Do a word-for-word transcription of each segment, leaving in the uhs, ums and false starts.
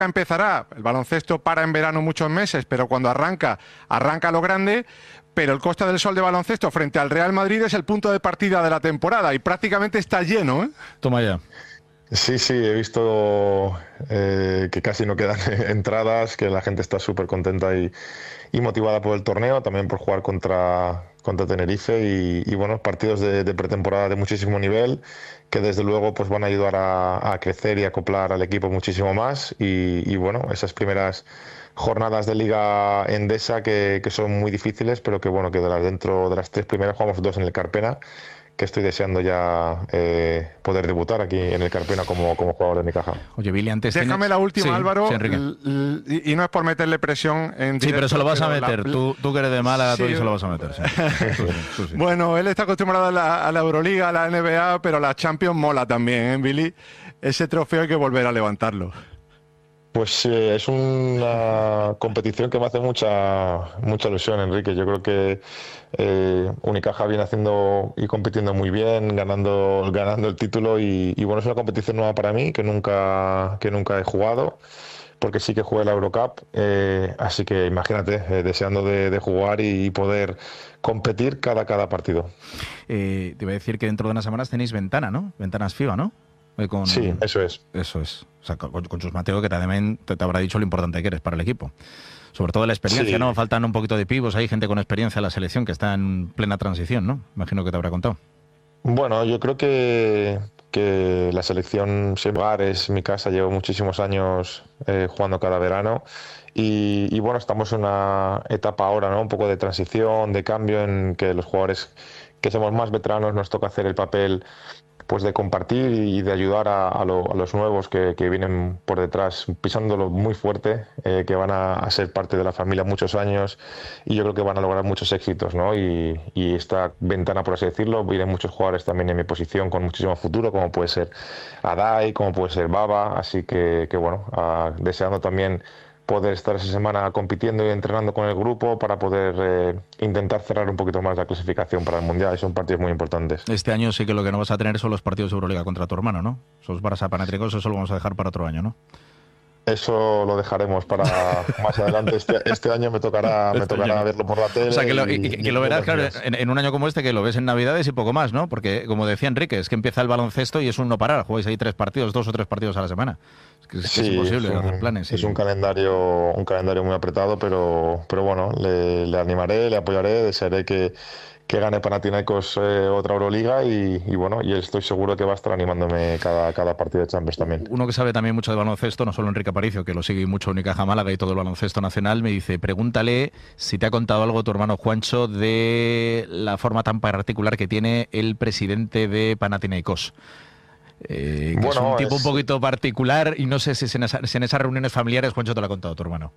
empezará, el baloncesto para en verano muchos meses, pero cuando arranca, arranca a lo grande, pero el Costa del Sol de baloncesto frente al Real Madrid es el punto de partida de la temporada y prácticamente está lleno, ¿eh? Toma ya. Sí, sí, he visto eh, que casi no quedan entradas, que la gente está súper contenta y, y motivada por el torneo, también por jugar contra, contra Tenerife y, y bueno, partidos de, de pretemporada de muchísimo nivel, que desde luego pues van a ayudar a, a crecer y acoplar al equipo muchísimo más y, y bueno, esas primeras jornadas de Liga Endesa que, que son muy difíciles, pero que bueno, que de las, dentro de las tres primeras jugamos dos en el Carpena, que estoy deseando ya eh, poder debutar aquí en el Carpena como, como jugador de Unicaja. Oye, Billy, antes Déjame tienes... la última, sí, Álvaro, sí, l- l- y, y no es por meterle presión en sí, directo, pero se lo vas a meter. la, tú, tú que eres de Málaga, sí, tú se lo vas a meter. Sí. Tú sí, tú sí. Bueno, él está acostumbrado a la, a la Euroliga, a la N B A, pero la Champions mola también, ¿eh, Billy? Ese trofeo hay que volver a levantarlo. Pues eh, es una competición que me hace mucha mucha ilusión, Enrique. Yo creo que eh, Unicaja viene haciendo y compitiendo muy bien, ganando ganando el título y, y bueno, es una competición nueva para mí que nunca que nunca he jugado, porque sí que jugué la Eurocup, eh, así que imagínate, eh, deseando de, de jugar y, y poder competir cada cada partido. Eh, te iba a decir que dentro de unas semanas tenéis ventana, ¿no? Ventanas FIBA, ¿no? Eh, con... Sí, eso es. Eso es. O sea, con, con Chus Mateo, que también te, te habrá dicho lo importante que eres para el equipo. Sobre todo la experiencia, Sí. ¿no? Faltan un poquito de pibos, hay gente con experiencia en la selección que está en plena transición, ¿no? Imagino que te habrá contado. Bueno, yo creo que, que la selección Sebar es mi casa, llevo muchísimos años eh, jugando cada verano y, y bueno, estamos en una etapa ahora, ¿no? Un poco de transición, de cambio en que los jugadores que somos más veteranos nos toca hacer el papel pues de compartir y de ayudar a, a, lo, a los nuevos que, que vienen por detrás pisándolo muy fuerte, eh, que van a, a ser parte de la familia muchos años y yo creo que van a lograr muchos éxitos, ¿no? Y, y esta ventana, por así decirlo, vienen muchos jugadores también en mi posición con muchísimo futuro, como puede ser Adai, como puede ser Baba, así que, que bueno, uh, deseando también poder estar esa semana compitiendo y entrenando con el grupo para poder eh, intentar cerrar un poquito más la clasificación para el Mundial. Son partidos muy importantes. Este año sí que lo que no vas a tener son los partidos de Euroliga contra tu hermano, ¿no? Esos Barça Panathinaikos, eso lo vamos a dejar para otro año, ¿no? Eso lo dejaremos para más adelante. Este, este año me tocará, me tocará verlo por la tele. O sea, que lo, y, y, y, que y lo verás, claro, días. en, en un año como este, que lo ves en Navidades y poco más, ¿no? Porque, como decía Enrique, es que empieza el baloncesto y es un no parar. Jugáis ahí tres partidos, dos o tres partidos a la semana. Es que es, Sí, que es imposible es un, hacer planes. Sí. Es un calendario, un calendario muy apretado, pero, pero bueno, le, le animaré, le apoyaré, desearé que, que gane Panathinaikos eh, otra Euroliga y, y bueno, y estoy seguro que va a estar animándome cada, cada partido de Champions también. Uno que sabe también mucho de baloncesto, no solo Enrique Aparicio, que lo sigue mucho Unicaja Málaga y todo el baloncesto nacional, me dice, pregúntale si te ha contado algo tu hermano Juancho de la forma tan particular que tiene el presidente de Panathinaikos. Eh, que bueno, es un tipo es... un poquito particular y no sé si en, esa, si en esas reuniones familiares Juancho te lo ha contado tu hermano.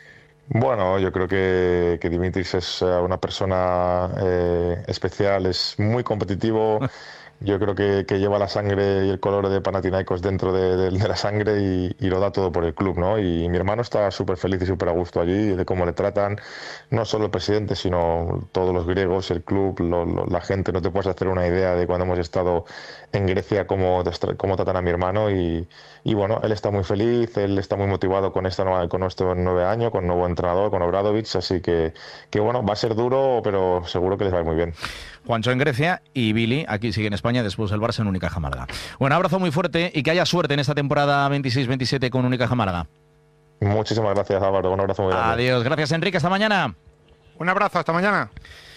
Bueno, yo creo que, que Dimitris es una persona eh, especial, es muy competitivo. Yo creo que, que lleva la sangre y el color de Panathinaikos dentro de, de, de la sangre y, y lo da todo por el club, ¿no? Y mi hermano está súper feliz y súper a gusto allí, de cómo le tratan, no solo el presidente, sino todos los griegos, el club, lo, lo, la gente. No te puedes hacer una idea de cuando hemos estado en Grecia, cómo, cómo tratan a mi hermano. Y, y bueno, él está muy feliz, él está muy motivado con, esta nueva, con nuestro nueve año, con nuevo entrenador, con Obradovic, así que, que bueno, va a ser duro, pero seguro que les va a ir muy bien. Juancho en Grecia y Billy aquí sigue en España, después el Barça en Unicaja Málaga. Un abrazo muy fuerte y que haya suerte en esta temporada veintiséis veintisiete con Unicaja Málaga. Muchísimas gracias, Álvaro. Un abrazo muy grande. Adiós, gracias Enrique, hasta mañana. Un abrazo, hasta mañana.